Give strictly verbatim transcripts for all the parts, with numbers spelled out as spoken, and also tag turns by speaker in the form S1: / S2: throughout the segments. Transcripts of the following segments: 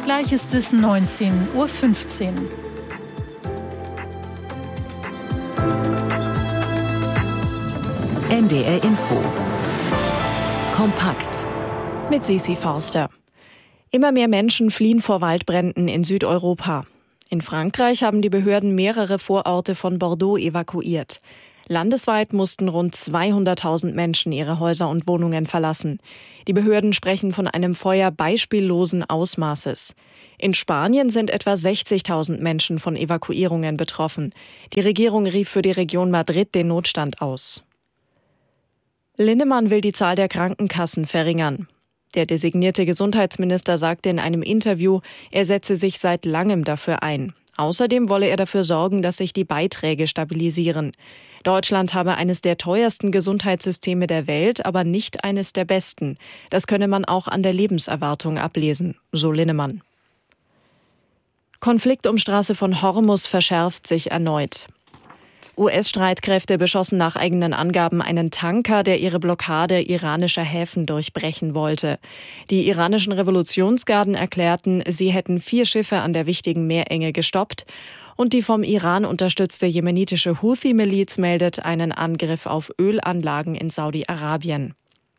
S1: Gleich ist es neunzehn Uhr fünfzehn.
S2: N D R Info. Kompakt.
S3: Mit Sisi Forster. Immer mehr Menschen fliehen vor Waldbränden in Südeuropa. In Frankreich haben die Behörden mehrere Vororte von Bordeaux evakuiert. Landesweit mussten rund zweihunderttausend Menschen ihre Häuser und Wohnungen verlassen. Die Behörden sprechen von einem Feuer beispiellosen Ausmaßes. In Spanien sind etwa sechzigtausend Menschen von Evakuierungen betroffen. Die Regierung rief für die Region Madrid den Notstand aus. Linnemann will die Zahl der Krankenkassen verringern. Der designierte Gesundheitsminister sagte in einem Interview, er setze sich seit langem dafür ein. Außerdem wolle er dafür sorgen, dass sich die Beiträge stabilisieren. Deutschland habe eines der teuersten Gesundheitssysteme der Welt, aber nicht eines der besten. Das könne man auch an der Lebenserwartung ablesen, so Linnemann. Konflikt um Straße von Hormuz verschärft sich erneut. U S-Streitkräfte beschossen nach eigenen Angaben einen Tanker, der ihre Blockade iranischer Häfen durchbrechen wollte. Die iranischen Revolutionsgarden erklärten, sie hätten vier Schiffe an der wichtigen Meerenge gestoppt. Und die vom Iran unterstützte jemenitische Houthi-Miliz meldet einen Angriff auf Ölanlagen in Saudi-Arabien.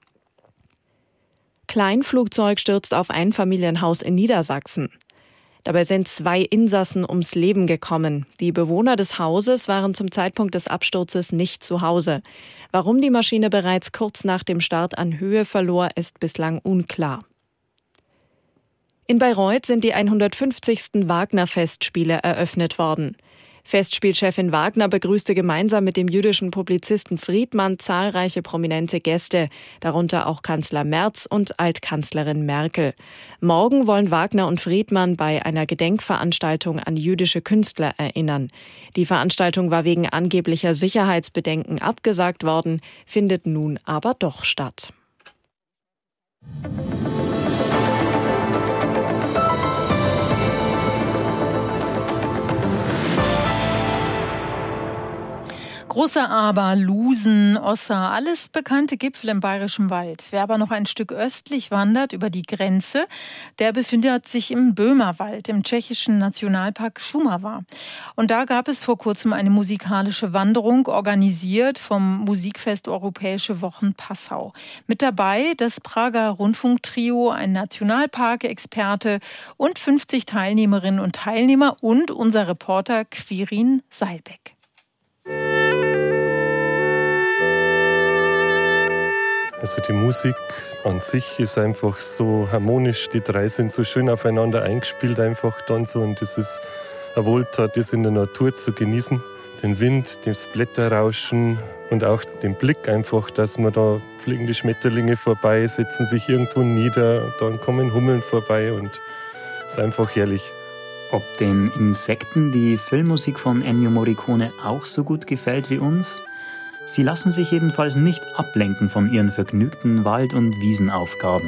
S3: Kleinflugzeug stürzt auf Einfamilienhaus in Niedersachsen. Dabei sind zwei Insassen ums Leben gekommen. Die Bewohner des Hauses waren zum Zeitpunkt des Absturzes nicht zu Hause. Warum die Maschine bereits kurz nach dem Start an Höhe verlor, ist bislang unklar. In Bayreuth sind die hundertfünfzigsten Wagner-Festspiele eröffnet worden. Festspielchefin Wagner begrüßte gemeinsam mit dem jüdischen Publizisten Friedmann zahlreiche prominente Gäste, darunter auch Kanzler Merz und Altkanzlerin Merkel. Morgen wollen Wagner und Friedmann bei einer Gedenkveranstaltung an jüdische Künstler erinnern. Die Veranstaltung war wegen angeblicher Sicherheitsbedenken abgesagt worden, findet nun aber doch statt.
S1: Großer Aber, Lusen, Ossa, alles bekannte Gipfel im Bayerischen Wald. Wer aber noch ein Stück östlich wandert über die Grenze, der befindet sich im Böhmerwald, im tschechischen Nationalpark Šumava. Und da gab es vor kurzem eine musikalische Wanderung, organisiert vom Musikfest Europäische Wochen Passau. Mit dabei das Prager Rundfunktrio, ein Nationalpark-Experte und fünfzig Teilnehmerinnen und Teilnehmer und unser Reporter Quirin Seilbeck.
S4: Also die Musik an sich ist einfach so harmonisch, die drei sind so schön aufeinander eingespielt einfach dann so und das ist eine Wohltat, das in der Natur zu genießen. Den Wind, das Blätterrauschen und auch den Blick einfach, dass man da fliegen die Schmetterlinge vorbei, setzen sich irgendwo nieder, dann kommen Hummeln vorbei und es ist einfach herrlich.
S5: Ob den Insekten die Filmmusik von Ennio Morricone auch so gut gefällt wie uns? Sie lassen sich jedenfalls nicht ablenken von ihren vergnügten Wald- und Wiesenaufgaben.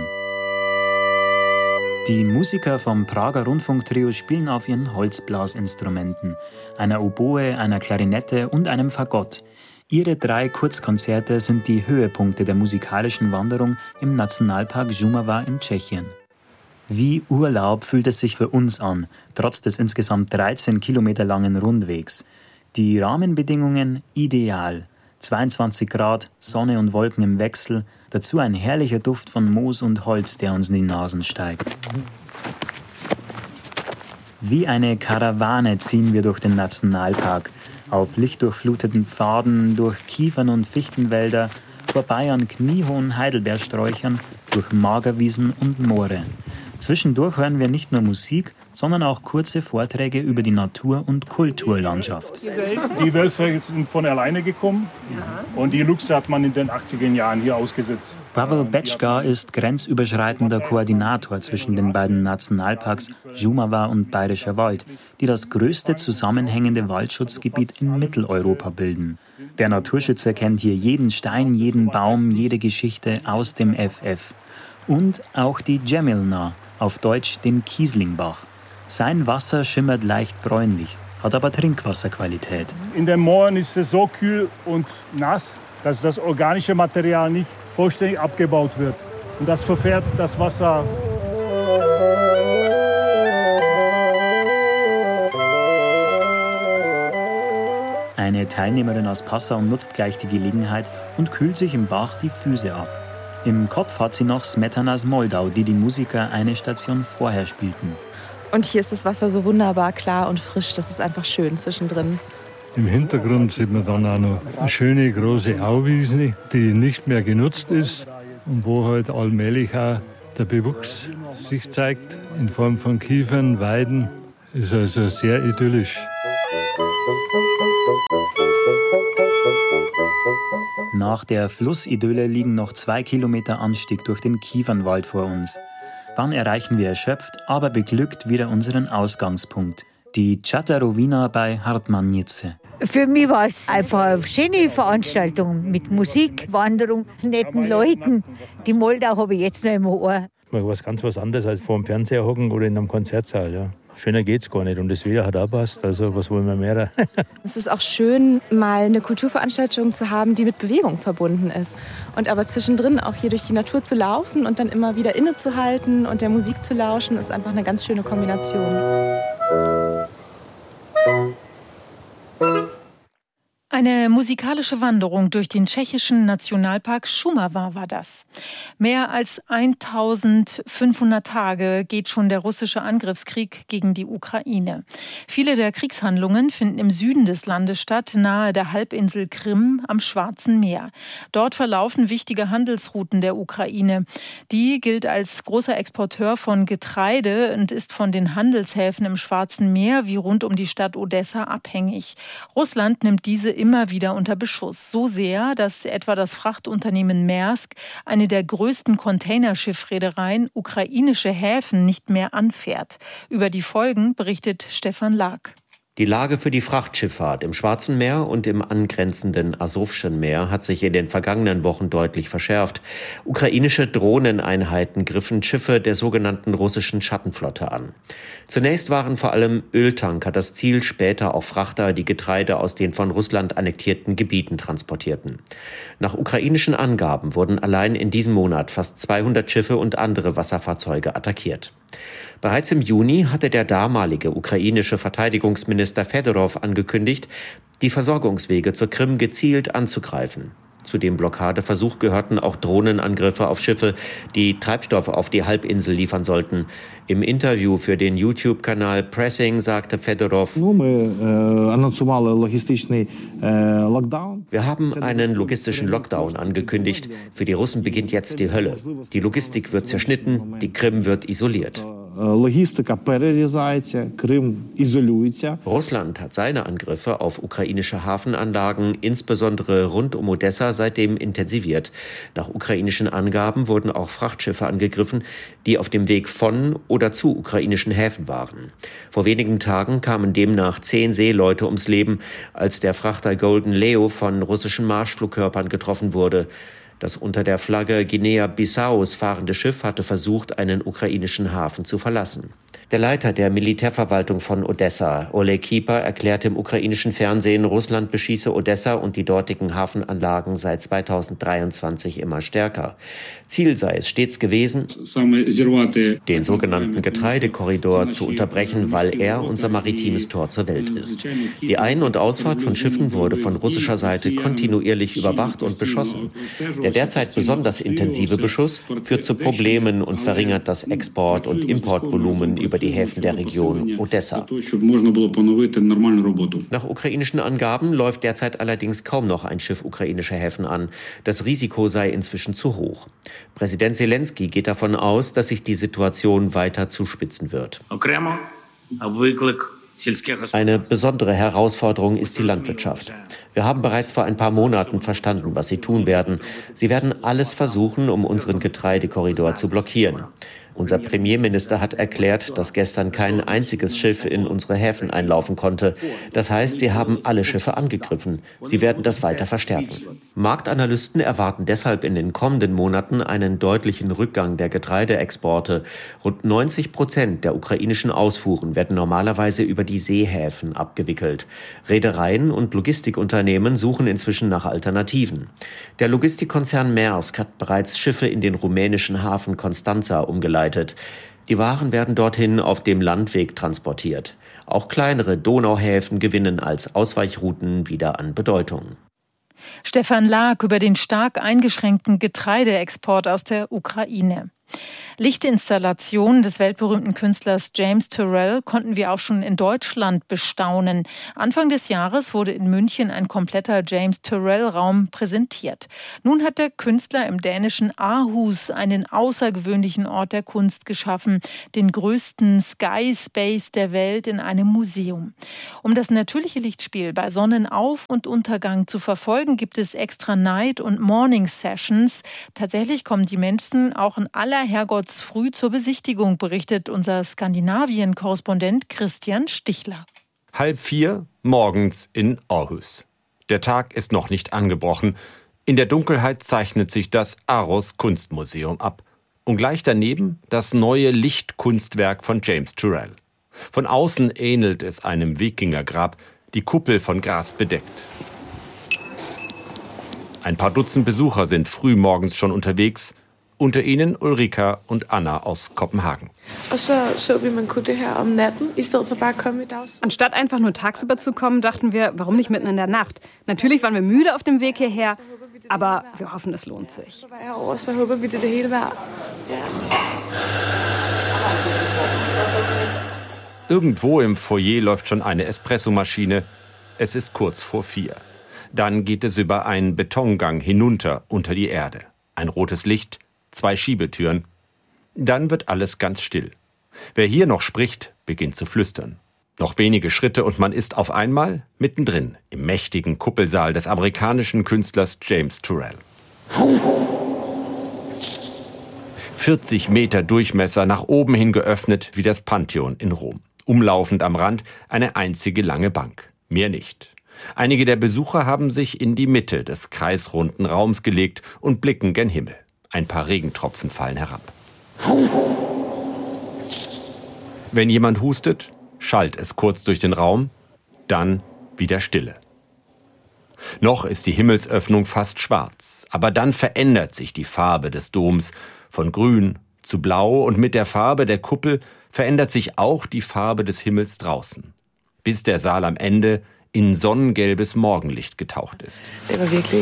S5: Die Musiker vom Prager Rundfunktrio spielen auf ihren Holzblasinstrumenten, einer Oboe, einer Klarinette und einem Fagott. Ihre drei Kurzkonzerte sind die Höhepunkte der musikalischen Wanderung im Nationalpark Šumava in Tschechien. Wie Urlaub fühlt es sich für uns an, trotz des insgesamt dreizehn Kilometer langen Rundwegs. Die Rahmenbedingungen ideal. zweiundzwanzig Grad, Sonne und Wolken im Wechsel, dazu ein herrlicher Duft von Moos und Holz, der uns in die Nasen steigt. Wie eine Karawane ziehen wir durch den Nationalpark, auf lichtdurchfluteten Pfaden, durch Kiefern- und Fichtenwälder, vorbei an kniehohen Heidelbeersträuchern, durch Magerwiesen und Moore. Zwischendurch hören wir nicht nur Musik, sondern auch kurze Vorträge über die Natur- und Kulturlandschaft.
S6: Die Wölfe sind von alleine gekommen und die Luchse hat man in den achtziger Jahren hier ausgesetzt.
S5: Pavel Betschka ist grenzüberschreitender Koordinator zwischen den beiden Nationalparks Šumava und Bayerischer Wald, die das größte zusammenhängende Waldschutzgebiet in Mitteleuropa bilden. Der Naturschützer kennt hier jeden Stein, jeden Baum, jede Geschichte aus dem F F. Und auch die Jemilna, auf Deutsch den Kieslingbach. Sein Wasser schimmert leicht bräunlich, hat aber Trinkwasserqualität.
S6: In den Mooren ist es so kühl und nass, dass das organische Material nicht vollständig abgebaut wird. Und das verfärbt das Wasser.
S5: Eine Teilnehmerin aus Passau nutzt gleich die Gelegenheit und kühlt sich im Bach die Füße ab. Im Kopf hat sie noch Smetanas Moldau, die die Musiker eine Station vorher spielten.
S2: Und hier ist das Wasser so wunderbar klar und frisch, das ist einfach schön zwischendrin.
S7: Im Hintergrund sieht man dann auch noch eine schöne große Auwiese, die nicht mehr genutzt ist und wo halt allmählich auch der Bewuchs sich zeigt in Form von Kiefern, Weiden. Ist also sehr idyllisch.
S5: Nach der Flussidylle liegen noch zwei Kilometer Anstieg durch den Kiefernwald vor uns. Dann erreichen wir erschöpft, aber beglückt wieder unseren Ausgangspunkt, die Czatarowina bei Hartmannice.
S8: Für mich war es einfach eine schöne Veranstaltung mit Musik, Wanderung, netten Leuten. Die Moldau habe ich jetzt noch im Ohr.
S9: Man weiß ganz was anderes als vor dem Fernseher hocken oder in einem Konzertsaal. Ja. Schöner geht's gar nicht und das Wetter hat auch passt, also was wollen wir mehr?
S2: Es ist auch schön, mal eine Kulturveranstaltung zu haben, die mit Bewegung verbunden ist. Und aber zwischendrin auch hier durch die Natur zu laufen und dann immer wieder innezuhalten und der Musik zu lauschen, ist einfach eine ganz schöne Kombination.
S1: Eine musikalische Wanderung durch den tschechischen Nationalpark Šumava war das. Mehr als eintausendfünfhundert Tage geht schon der russische Angriffskrieg gegen die Ukraine. Viele der Kriegshandlungen finden im Süden des Landes statt, nahe der Halbinsel Krim am Schwarzen Meer. Dort verlaufen wichtige Handelsrouten der Ukraine. Die gilt als großer Exporteur von Getreide und ist von den Handelshäfen im Schwarzen Meer wie rund um die Stadt Odessa abhängig. Russland nimmt diese immer wieder unter Beschuss. So sehr, dass etwa das Frachtunternehmen Maersk, eine der größten Containerschiffreedereien, ukrainische Häfen nicht mehr anfährt. Über die Folgen berichtet Stefan Lag.
S10: Die Lage für die Frachtschifffahrt im Schwarzen Meer und im angrenzenden Asowschen Meer hat sich in den vergangenen Wochen deutlich verschärft. Ukrainische Drohneneinheiten griffen Schiffe der sogenannten russischen Schattenflotte an. Zunächst waren vor allem Öltanker das Ziel, später auch Frachter, die Getreide aus den von Russland annektierten Gebieten transportierten. Nach ukrainischen Angaben wurden allein in diesem Monat fast zweihundert Schiffe und andere Wasserfahrzeuge attackiert. Bereits im Juni hatte der damalige ukrainische Verteidigungsminister Fedorov angekündigt, die Versorgungswege zur Krim gezielt anzugreifen. Zu dem Blockadeversuch gehörten auch Drohnenangriffe auf Schiffe, die Treibstoff auf die Halbinsel liefern sollten. Im Interview für den YouTube-Kanal Pressing sagte Fedorov: Wir haben einen logistischen Lockdown angekündigt. Für die Russen beginnt jetzt die Hölle. Die Logistik wird zerschnitten, die Krim wird isoliert. Russland hat seine Angriffe auf ukrainische Hafenanlagen, insbesondere rund um Odessa, seitdem intensiviert. Nach ukrainischen Angaben wurden auch Frachtschiffe angegriffen, die auf dem Weg von oder zu ukrainischen Häfen waren. Vor wenigen Tagen kamen demnach zehn Seeleute ums Leben, als der Frachter Golden Leo von russischen Marschflugkörpern getroffen wurde. Das unter der Flagge Guinea-Bissaus fahrende Schiff hatte versucht, einen ukrainischen Hafen zu verlassen. Der Leiter der Militärverwaltung von Odessa, Oleg Kipa, erklärte im ukrainischen Fernsehen, Russland beschieße Odessa und die dortigen Hafenanlagen seit zweitausenddreiundzwanzig immer stärker. Ziel sei es stets gewesen, den sogenannten Getreidekorridor zu unterbrechen, weil er unser maritimes Tor zur Welt ist. Die Ein- und Ausfahrt von Schiffen wurde von russischer Seite kontinuierlich überwacht und beschossen. Der derzeit besonders intensive Beschuss führt zu Problemen und verringert das Export- und Importvolumen über die Häfen der Region Odessa. Nach ukrainischen Angaben läuft derzeit allerdings kaum noch ein Schiff ukrainischer Häfen an. Das Risiko sei inzwischen zu hoch. Präsident Zelensky geht davon aus, dass sich die Situation weiter zuspitzen wird. Eine besondere Herausforderung ist die Landwirtschaft. Wir haben bereits vor ein paar Monaten verstanden, was sie tun werden. Sie werden alles versuchen, um unseren Getreidekorridor zu blockieren. Unser Premierminister hat erklärt, dass gestern kein einziges Schiff in unsere Häfen einlaufen konnte. Das heißt, sie haben alle Schiffe angegriffen. Sie werden das weiter verstärken. Marktanalysten erwarten deshalb in den kommenden Monaten einen deutlichen Rückgang der Getreideexporte. Rund neunzig Prozent der ukrainischen Ausfuhren werden normalerweise über die Seehäfen abgewickelt. Reedereien und Logistikunternehmen suchen inzwischen nach Alternativen. Der Logistikkonzern Maersk hat bereits Schiffe in den rumänischen Hafen Constanța umgeleitet. Die Waren werden dorthin auf dem Landweg transportiert. Auch kleinere Donauhäfen gewinnen als Ausweichrouten wieder an Bedeutung.
S1: Stefan Lag über den stark eingeschränkten Getreideexport aus der Ukraine. Lichtinstallationen des weltberühmten Künstlers James Turrell konnten wir auch schon in Deutschland bestaunen. Anfang des Jahres wurde in München ein kompletter James Turrell-Raum präsentiert. Nun hat der Künstler im dänischen Aarhus einen außergewöhnlichen Ort der Kunst geschaffen, den größten Sky Space der Welt in einem Museum. Um das natürliche Lichtspiel bei Sonnenauf- und Untergang zu verfolgen, gibt es extra Night- und Morning-Sessions. Tatsächlich kommen die Menschen auch in aller Herrgottsfrüh zur Besichtigung, berichtet unser Skandinavien-Korrespondent Christian Stichler.
S11: Halb vier morgens in Aarhus. Der Tag ist noch nicht angebrochen. In der Dunkelheit zeichnet sich das Aros Kunstmuseum ab. Und gleich daneben das neue Lichtkunstwerk von James Turrell. Von außen ähnelt es einem Wikingergrab, die Kuppel von Gras bedeckt. Ein paar Dutzend Besucher sind früh morgens schon unterwegs. Unter ihnen Ulrika und Anna aus Kopenhagen.
S12: Anstatt einfach nur tagsüber zu kommen, dachten wir, warum nicht mitten in der Nacht? Natürlich waren wir müde auf dem Weg hierher, aber wir hoffen, es lohnt sich.
S11: Irgendwo im Foyer läuft schon eine Espressomaschine. Es ist kurz vor vier. Dann geht es über einen Betongang hinunter unter die Erde. Ein rotes Licht, zwei Schiebetüren. Dann wird alles ganz still. Wer hier noch spricht, beginnt zu flüstern. Noch wenige Schritte und man ist auf einmal mittendrin im mächtigen Kuppelsaal des amerikanischen Künstlers James Turrell. vierzig Meter Durchmesser, nach oben hin geöffnet wie das Pantheon in Rom. Umlaufend am Rand eine einzige lange Bank. Mehr nicht. Einige der Besucher haben sich in die Mitte des kreisrunden Raums gelegt und blicken gen Himmel. Ein paar Regentropfen fallen herab. Wenn jemand hustet, schallt es kurz durch den Raum, dann wieder Stille. Noch ist die Himmelsöffnung fast schwarz, aber dann verändert sich die Farbe des Doms von grün zu blau und mit der Farbe der Kuppel verändert sich auch die Farbe des Himmels draußen, bis der Saal am Ende in sonnengelbes Morgenlicht getaucht ist.
S12: Das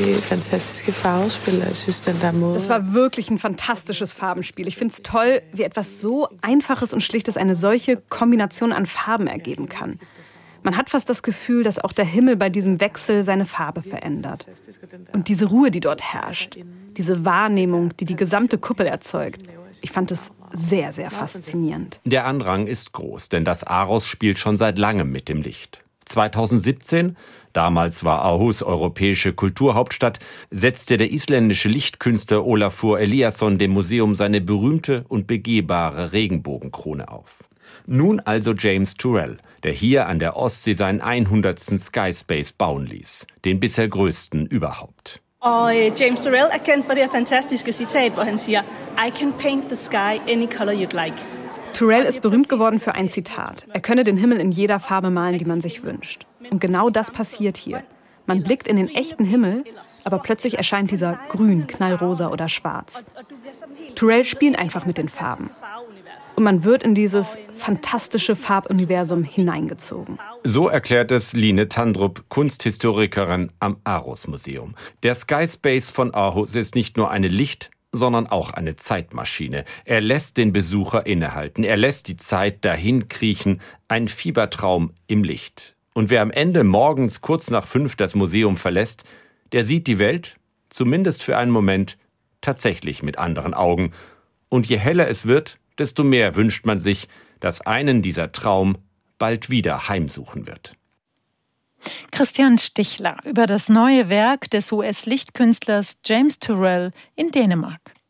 S12: war wirklich ein fantastisches Farbenspiel. Ich finde es toll, wie etwas so Einfaches und Schlichtes eine solche Kombination an Farben ergeben kann. Man hat fast das Gefühl, dass auch der Himmel bei diesem Wechsel seine Farbe verändert. Und diese Ruhe, die dort herrscht, diese Wahrnehmung, die die gesamte Kuppel erzeugt, ich fand es sehr, sehr faszinierend.
S11: Der Andrang ist groß, denn das Aros spielt schon seit langem mit dem Licht. zweitausendsiebzehn, damals war Aarhus europäische Kulturhauptstadt, setzte der isländische Lichtkünstler Olafur Eliasson dem Museum seine berühmte und begehbare Regenbogenkrone auf. Nun also James Turrell, der hier an der Ostsee seinen hundertsten Sky Space bauen ließ, den bisher größten überhaupt.
S13: Og James Turrell er kendt for det fantastiske citat, hvor han siger, I can paint the sky any color you'd like.
S12: Turrell ist berühmt geworden für ein Zitat. Er könne den Himmel in jeder Farbe malen, die man sich wünscht. Und genau das passiert hier. Man blickt in den echten Himmel, aber plötzlich erscheint dieser grün, knallrosa oder schwarz. Turrell spielt einfach mit den Farben. Und man wird in dieses fantastische Farbuniversum hineingezogen.
S11: So erklärt es Line Tandrup, Kunsthistorikerin am Aros Museum. Der Sky Space von Aarhus ist nicht nur eine Licht- sondern auch eine Zeitmaschine. Er lässt den Besucher innehalten. Er lässt die Zeit dahin kriechen. Ein Fiebertraum im Licht. Und wer am Ende morgens kurz nach fünf das Museum verlässt, der sieht die Welt, zumindest für einen Moment, tatsächlich mit anderen Augen. Und je heller es wird, desto mehr wünscht man sich, dass einen dieser Traum bald wieder heimsuchen wird.
S1: Christian Stichler über das neue Werk des U S-Lichtkünstlers James Turrell in Dänemark.